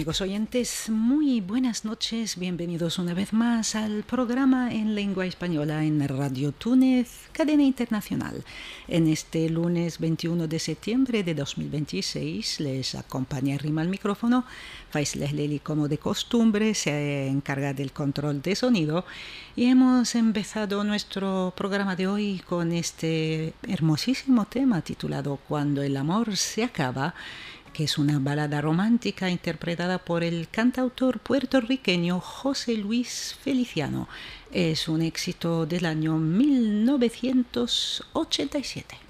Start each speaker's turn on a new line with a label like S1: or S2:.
S1: Amigos oyentes, muy buenas noches, bienvenidos una vez más al programa en lengua española en Radio Túnez, cadena internacional. En este lunes 21 de septiembre de 2026 les acompaña Rima al micrófono, Faiz Lehleli como de costumbre se encarga del control de sonido y hemos empezado nuestro programa de hoy con este hermosísimo tema titulado Cuando el amor se acaba, que es una balada romántica interpretada por el cantautor puertorriqueño José Luis Feliciano. Es un éxito del año 1987.